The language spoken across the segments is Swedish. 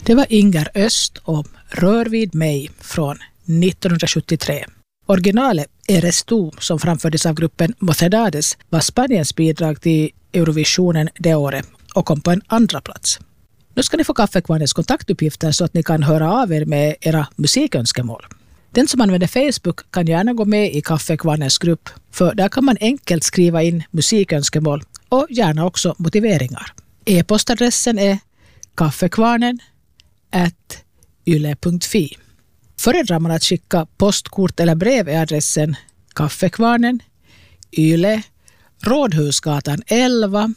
Det var Inger Öst om Rör vid mig från 1973. Originalet Eres tú, som framfördes av gruppen Mocedades, var Spaniens bidrag till Eurovisionen det året och kom på en andra plats. Nu ska ni få Kaffekvarnens kontaktuppgifter så att ni kan höra av er med era musikönskemål. Den som använder Facebook kan gärna gå med i Kaffekvarnens grupp, för där kan man enkelt skriva in musikönskemål och gärna också motiveringar. E-postadressen är kaffekvarnen@yle.fi. Föredrar man att skicka postkort eller brev är adressen Kaffekvarnen, Yle, Rådhusgatan 11,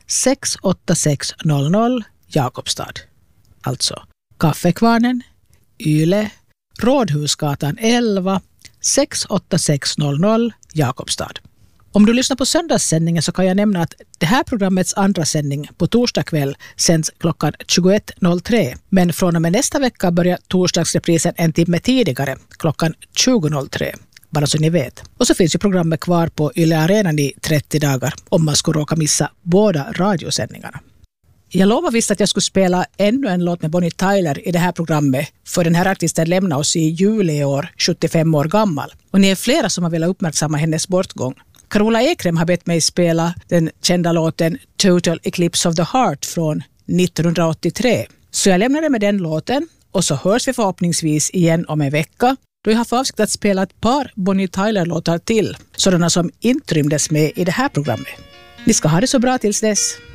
68600, Jakobstad. Alltså Kaffekvarnen, Yle, Rådhusgatan 11, 68600, Jakobstad. Om du lyssnar på söndagssändningen så kan jag nämna att det här programmets andra sändning på torsdag kväll sänds klockan 21.03. Men från och med nästa vecka börjar torsdagsreprisen en timme tidigare, klockan 20.03. Bara så ni vet. Och så finns ju programmet kvar på Yle Arenan i 30 dagar om man skulle råka missa båda radiosändningarna. Jag lovade visst att jag skulle spela ännu en låt med Bonnie Tyler i det här programmet, för den här artisten lämnade oss i juli i år, 75 år gammal. Och ni är flera som har velat uppmärksamma hennes bortgång. Carola Ekrem har bett mig spela den kända låten Total Eclipse of the Heart från 1983. Så jag lämnar det med den låten och så hörs vi förhoppningsvis igen om en vecka, då jag har för avsikt att spela ett par Bonnie Tyler-låtar till, sådana som inte rymdes med i det här programmet. Ni ska ha det så bra tills dess.